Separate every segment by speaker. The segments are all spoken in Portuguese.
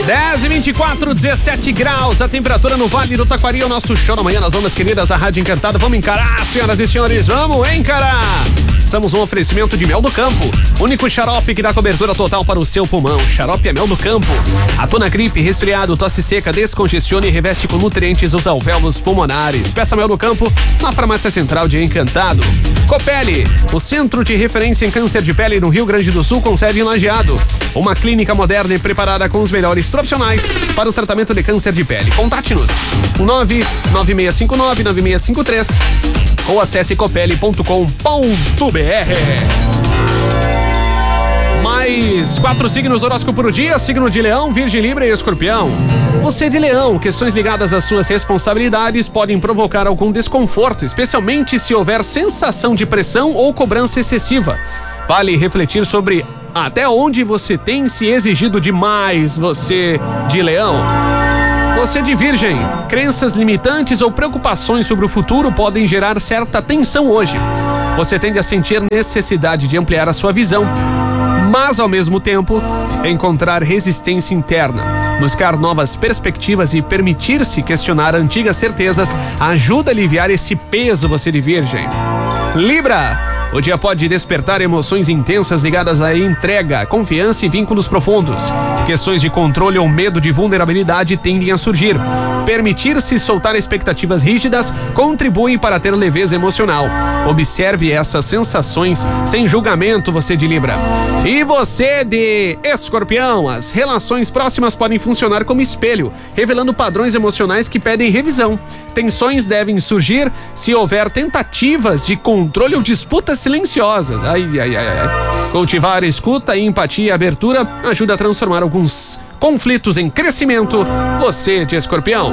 Speaker 1: 10h24, 17 graus, a temperatura no Vale do Taquari, o nosso show da manhã nas ondas queridas, a Rádio Encantada. Vamos encarar, senhoras e senhores, vamos encarar! Estamos um oferecimento de Mel do Campo, único xarope que dá cobertura total para o seu pulmão. Xarope é Mel do Campo. Atua na gripe, resfriado, tosse seca, descongestiona e reveste com nutrientes os alvéolos pulmonares. Peça Mel do Campo na Farmácia Central de Encantado. Copele, o centro de referência em câncer de pele no Rio Grande do Sul, com sede em Lajeado. Uma clínica moderna e preparada com os melhores profissionais para o tratamento de câncer de pele. Contate-nos 99659-9653 ou acesse copele.com.br. Mais 4 signos do horóscopo por dia: signo de Leão, Virgem, Libra e Escorpião. Você de Leão, questões ligadas às suas responsabilidades podem provocar algum desconforto, especialmente se houver sensação de pressão ou cobrança excessiva. Vale refletir sobre até onde você tem se exigido demais, você de Leão. Você de Virgem, crenças limitantes ou preocupações sobre o futuro podem gerar certa tensão hoje. Você tende a sentir necessidade de ampliar a sua visão, mas ao mesmo tempo encontrar resistência interna. Buscar novas perspectivas e permitir-se questionar antigas certezas ajuda a aliviar esse peso, você de Virgem. Libra, o dia pode despertar emoções intensas ligadas à entrega, confiança e vínculos profundos. Questões de controle ou medo de vulnerabilidade tendem a surgir. Permitir-se soltar expectativas rígidas contribui para ter leveza emocional. Observe essas sensações sem julgamento, você de Libra. E você de Escorpião, as relações próximas podem funcionar como espelho, revelando padrões emocionais que pedem revisão. Tensões devem surgir se houver tentativas de controle ou disputas silenciosas. Cultivar escuta e empatia e abertura ajuda a transformar alguns conflitos em crescimento, você de Escorpião.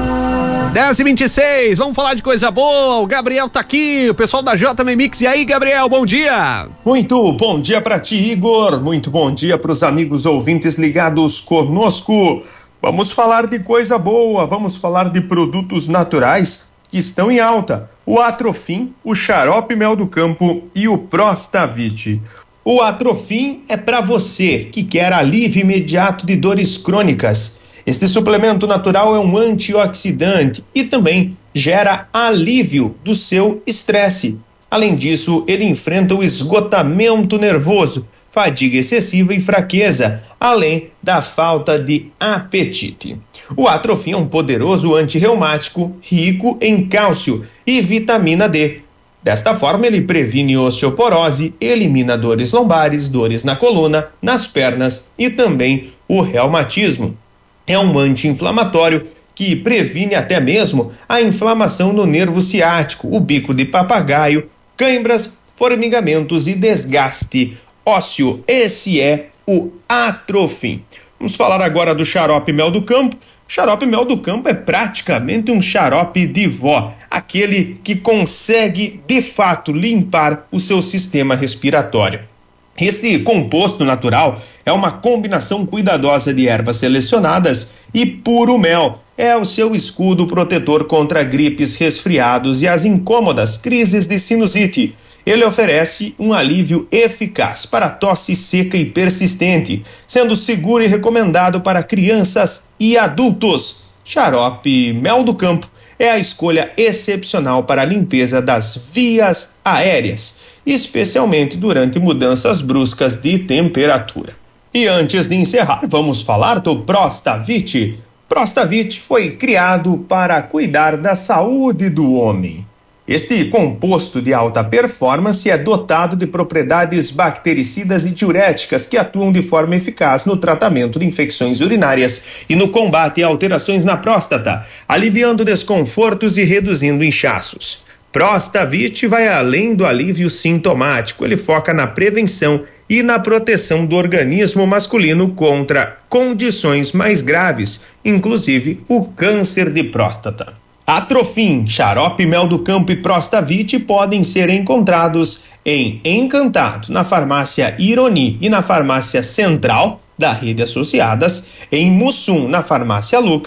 Speaker 1: 10h26, vamos falar de coisa boa. O Gabriel tá aqui, o pessoal da JM Mix. E aí, Gabriel, bom dia.
Speaker 2: Muito bom dia pra ti, Igor. Muito bom dia pros amigos ouvintes ligados conosco. Vamos falar de coisa boa, vamos falar de produtos naturais que estão em alta. O Atrofim, o Xarope Mel do Campo e o Prostavit. O Atrofim é para você que quer alívio imediato de dores crônicas. Este suplemento natural é um antioxidante e também gera alívio do seu estresse. Além disso, ele enfrenta o esgotamento nervoso, fadiga excessiva e fraqueza, além da falta de apetite. O Atrofim é um poderoso antirreumático rico em cálcio e vitamina D. Desta forma, ele previne osteoporose, elimina dores lombares, dores na coluna, nas pernas e também o reumatismo. É um anti-inflamatório que previne até mesmo a inflamação no nervo ciático, o bico de papagaio, cãibras, formigamentos e desgaste ósseo. Esse é o Atrofim. Vamos falar agora do Xarope Mel do Campo. Xarope Mel do Campo é praticamente um xarope de vó, aquele que consegue de fato limpar o seu sistema respiratório. Este composto natural é uma combinação cuidadosa de ervas selecionadas e puro mel. É o seu escudo protetor contra gripes, resfriados e as incômodas crises de sinusite. Ele oferece um alívio eficaz para tosse seca e persistente, sendo seguro e recomendado para crianças e adultos. Xarope Mel do Campo é a escolha excepcional para a limpeza das vias aéreas, especialmente durante mudanças bruscas de temperatura. E antes de encerrar, vamos falar do Prostavit. Prostavit foi criado para cuidar da saúde do homem. Este composto de alta performance é dotado de propriedades bactericidas e diuréticas que atuam de forma eficaz no tratamento de infecções urinárias e no combate a alterações na próstata, aliviando desconfortos e reduzindo inchaços. Prostavit vai além do alívio sintomático, ele foca na prevenção e na proteção do organismo masculino contra condições mais graves, inclusive o câncer de próstata. Atrofim, Xarope Mel do Campo e Prostavit podem ser encontrados em Encantado, na farmácia Ironi e na farmácia Central da Rede Associadas, em Mussum, na farmácia Luca,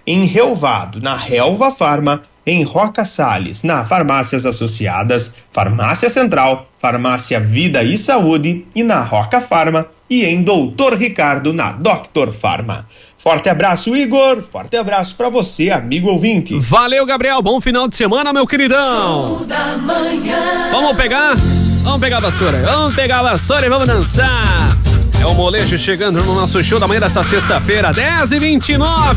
Speaker 2: em Relvado, na Relva Farma, em Roca Sales, na Farmácias Associadas, Farmácia Central, Farmácia Vida e Saúde e na Roca Farma e em Doutor Ricardo, na Doctor Farma. Forte abraço, Igor. Forte abraço para você, amigo ouvinte.
Speaker 1: Valeu, Gabriel. Bom final de semana, meu queridão.
Speaker 3: Show da manhã.
Speaker 1: Vamos pegar a vassoura. Vamos pegar a vassoura e vamos dançar. É o molejo chegando no nosso show da manhã dessa sexta-feira, 10h29.